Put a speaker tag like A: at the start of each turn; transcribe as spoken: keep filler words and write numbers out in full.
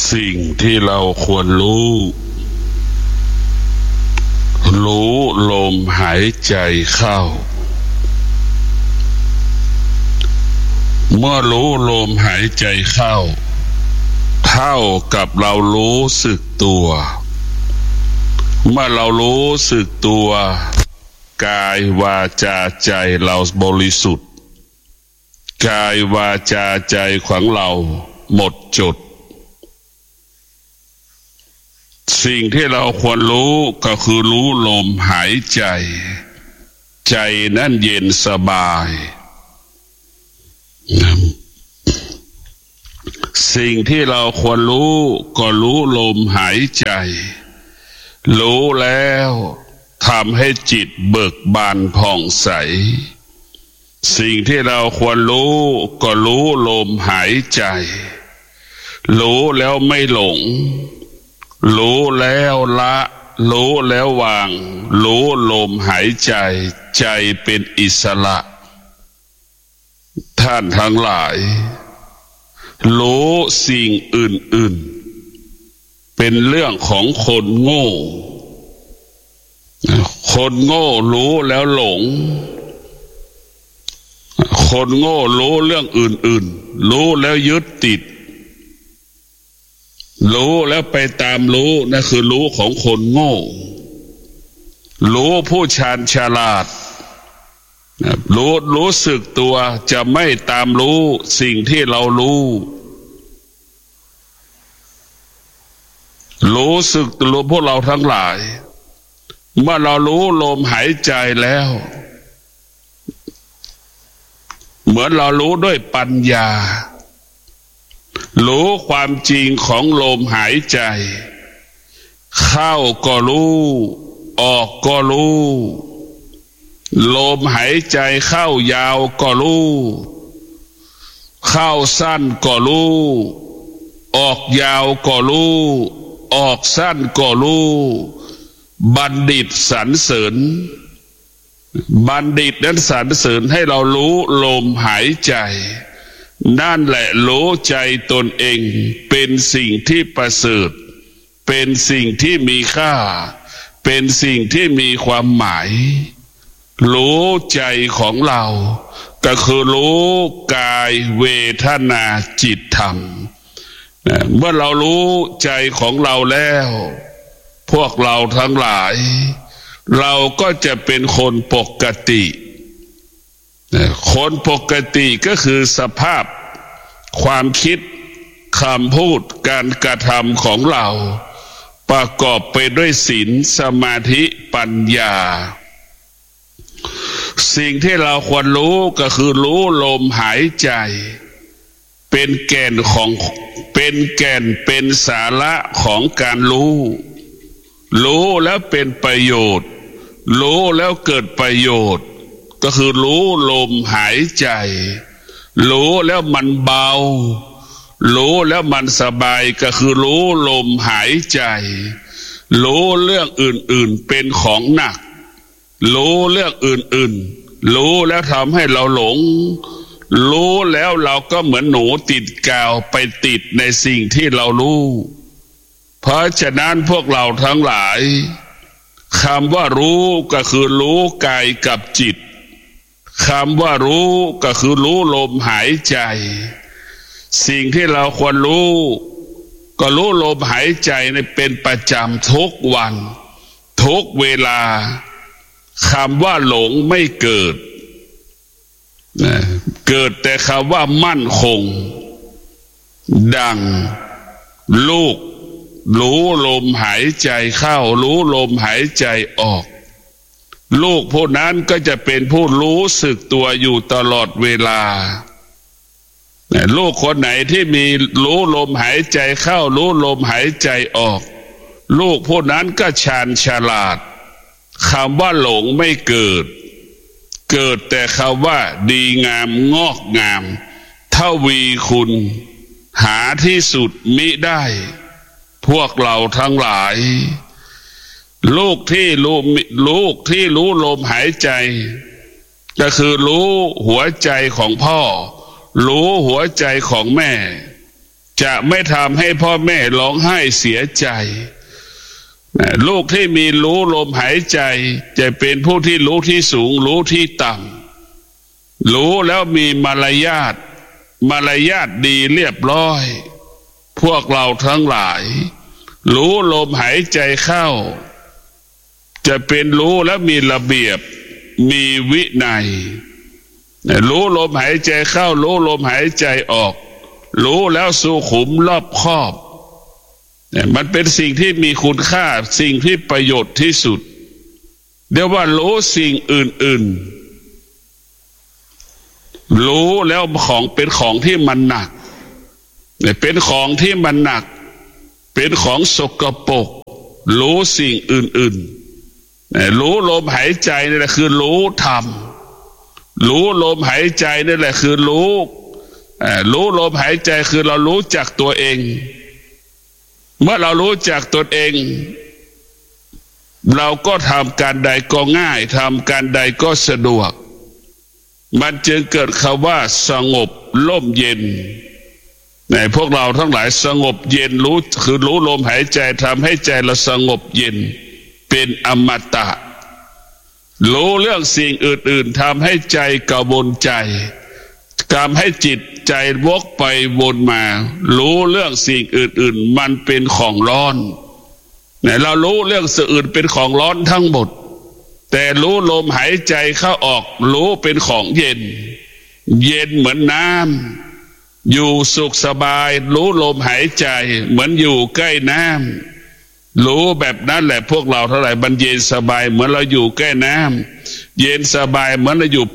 A: สิ่งที่เราควรรู้รู้ลมหายใจเข้าเมื่อรู้ลมหายใจเข้าเท่ากับเรารู้สึกตัวเมื่อเรารู้สึกตัวกายวาจาใจเราบริสุทธิ์กายวาจาใจของเราหมดจดสิ่งที่เราควรรู้ก็คือรู้ลมหายใจใจนั่นเย็นสบายสิ่งที่เราควรรู้ก็รู้ลมหายใจรู้แล้วทำให้จิตเบิกบานผ่องใสสิ่งที่เราควรรู้ก็รู้ลมหายใจรู้แล้วไม่หลงรู้แล้วละรู้แล้ววางรู้ลมหายใจใจเป็นอิสระท่านทั้งหลายรู้สิ่งอื่นๆเป็นเรื่องของคนโง่คนโง่รู้แล้วหลงคนโง่รู้เรื่องอื่นๆรู้แล้วยึดติดรู้แล้วไปตามรู้นั่นคือรู้ของคนโง่รู้ผู้ชาญฉลาดรู้รู้สึกตัวจะไม่ตามรู้สิ่งที่เรารู้รู้สึกรู้พวกเราทั้งหลายเมื่อเรารู้ลมหายใจแล้วเหมือนเรารู้ด้วยปัญญารู้ความจริงของลมหายใจเข้าก็รู้ออกก็รู้ลมหายใจเข้ายาวก็รู้เข้าสั้นก็รู้ออกยาวก็รู้ออกสั้นก็รู้บัณฑิตสรรเสริญบัณฑิตนั้นสรรเสริญให้เรารู้ลมหายใจนั่นแหละรู้ใจตนเองเป็นสิ่งที่ประเสริฐเป็นสิ่งที่มีค่าเป็นสิ่งที่มีความหมายรู้ใจของเราก็คือรู้กายเวทนาจิตธรรมเมื่อเรารู้ใจของเราแล้วพวกเราทั้งหลายเราก็จะเป็นคนปกติคนปกติก็คือสภาพความคิดคำพูดการกระทำของเราประกอบไปด้วยศีลสมาธิปัญญาสิ่งที่เราควรรู้ก็คือรู้ลมหายใจเป็นแก่นของเป็นแก่นเป็นสาระของการรู้รู้แล้วเป็นประโยชน์รู้แล้วเกิดประโยชน์ก็คือรู้ลมหายใจรู้แล้วมันเบารู้แล้วมันสบายก็คือรู้ลมหายใจรู้เรื่องอื่นๆเป็นของหนักรู้เรื่องอื่นๆรู้แล้วทำให้เราหลงรู้แล้วเราก็เหมือนหนูติดกาวไปติดในสิ่งที่เรารู้เพราะฉะนั้นพวกเราทั้งหลายคำว่ารู้ก็คือรู้กายกับจิตคำว่ารู้ก็คือรู้ลมหายใจสิ่งที่เราควรรู้ก็รู้ลมหายใจในเป็นประจำทุกวันทุกเวลาคำว่าหลงไม่เกิดเกิดแต่คำว่ามั่นคงดังลูกรู้ลมหายใจเข้ารู้ลมหายใจออกลูกผู้นั้นก็จะเป็นผู้รู้สึกตัวอยู่ตลอดเวลาลูกคนไหนที่มีรู้ลมหายใจเข้ารู้ลมหายใจออกลูกผู้นั้นก็ชาญฉลาดคำว่าหลงไม่เกิดเกิดแต่คำว่าดีงามงอกงามทวีคุณหาที่สุดมิได้พวกเราทั้งหลายลูกที่รู้ลูกที่รู้ลมหายใจก็คือรู้หัวใจของพ่อรู้หัวใจของแม่ ใจจะไม่ทำให้พ่อแม่ร้องไห้เสียใจลูกที่มีรู้ลมหายใจจะเป็นผู้ที่รู้ที่สูงรู้ที่ต่ำรู้แล้วมีมารยาทมารยาทดีเรียบร้อยพวกเราทั้งหลายรู้ลมหายใจเข้าจะเป็นรู้แล้วมีระเบียบมีวินัยรู้ลมหายใจเข้ารู้ลมหายใจออกรู้แล้วสุขุมรอบคอบมันเป็นสิ่งที่มีคุณค่าสิ่งที่ประโยชน์ที่สุดเดี๋ยวว่ารู้สิ่งอื่นๆรู้แล้วของเป็นของที่มันหนักเป็นของที่มันหนักเป็นของสกปรกรู้สิ่งอื่นๆรู้ลมหายใจนี่แหละคือรู้ธรรมรู้ลมหายใจนี่แหละคือรู้รู้ลมหายใจคือเรารู้จักตัวเองเมื่อเรารู้จักตนเองเราก็ทำการใดก็ง่ายทำการใดก็สะดวกมันจึงเกิดคำว่าสงบร่มเย็นในพวกเราทั้งหลายสงบเย็นรู้คือรู้ลมหายใจทำให้ใจเราสงบเย็นเป็นอมตะรู้เรื่องสิ่งอื่นๆทำให้ใจกระวนใจทำให้จิตใจวกไปวนมารู้เรื่องสิ่งอื่นๆมันเป็นของร้อนเนี่ยเรารู้เรื่องสิ่งอื่นเป็นของร้อนทั้งหมดแต่รู้ลมหายใจเข้าออกรู้เป็นของเย็นเย็นเหมือนน้ำอยู่สุขสบายรู้ลมหายใจเหมือนอยู่ใกล้น้ำรู้แบบนั้นแหละพวกเราเท่าไหร่มันเย็นสบายเหมือนเราอยู่ใกล้น้ำเย็นสบายเหมือนเราอยู่